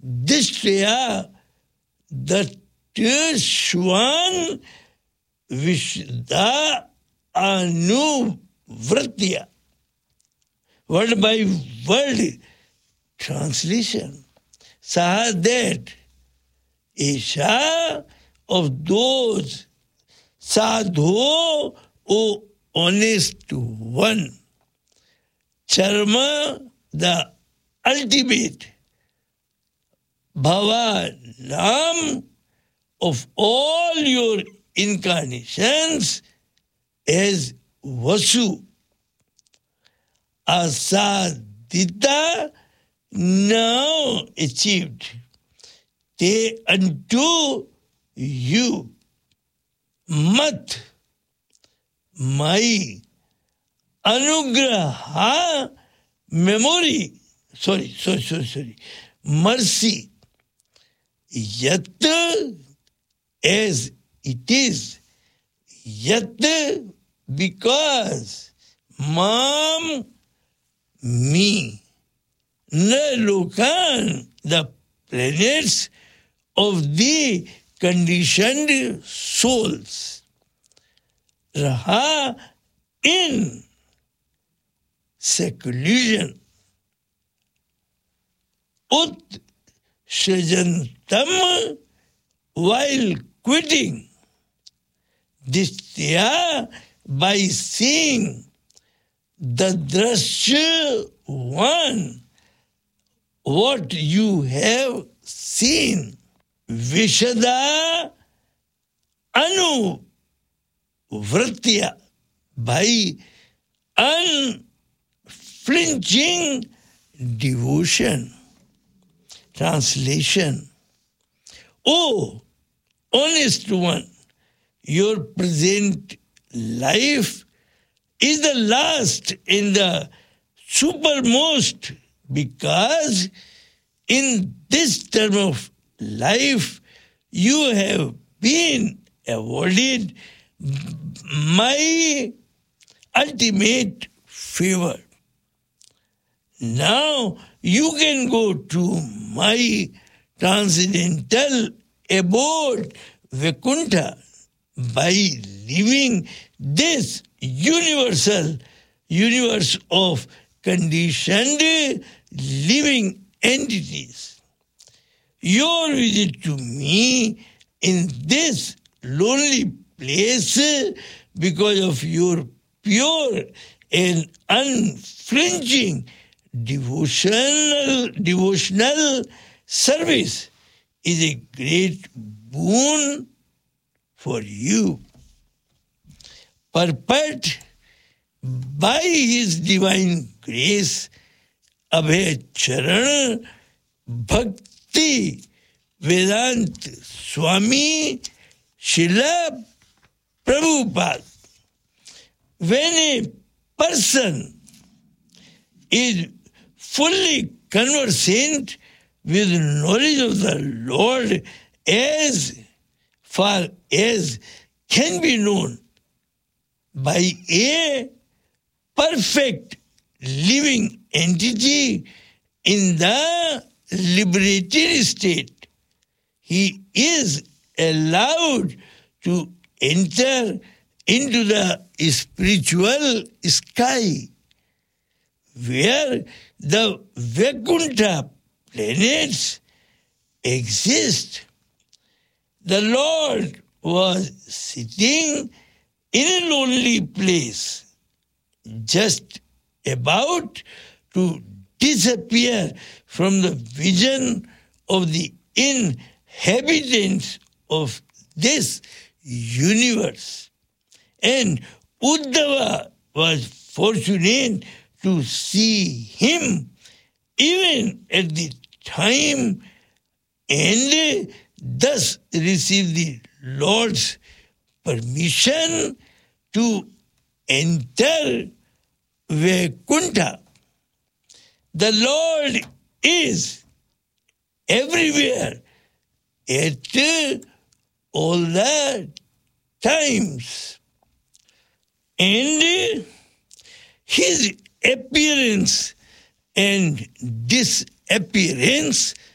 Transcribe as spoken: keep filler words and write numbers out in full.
Dishtaya the Shwan Vishda Anu Vritya. Word by word translation. Saha that Isha of those sadhu, O honest one. Charma, the ultimate. Bhava, Nam, of all your incarnations as Vasu. Asadita, now achieved. Te unto you. Mat, my anugraha, memory, sorry, sorry, sorry, sorry, mercy. Yat, as it is. Yat, because. Mam, me. Na lokan, the planets of the conditioned souls. Raha, in seclusion. Ut shajantam, while quitting. Dishtya, by seeing. The drashya one, what you have seen. Vishada anu vritya, by unflinching devotion. Translation. O honest one, your present life is the last and the supermost, because in this term of life you have been awarded my ultimate favor. Now you can go to my transcendental abode Vaikuntha by leaving this universal universe of conditioned living entities. Your visit to me in this lonely place, because of your pure and unflinching devotional devotional service, is a great boon for you. Purport, by His divine grace, Abhay Charan Bhakti Vedanta Swami Srila Prabhupada. When a person is fully conversant with knowledge of the Lord as far as can be known by a perfect living entity in the liberated state, he is allowed to enter into the spiritual sky, where the Vaikuntha planets exist. The Lord was sitting in a lonely place, just about to disappear from the vision of the inhabitants of this universe. And Uddhava was fortunate to see him even at the time, and thus receive the Lord's permission to enter Vaikuntha. The Lord is everywhere at all the times, and His appearance and disappearance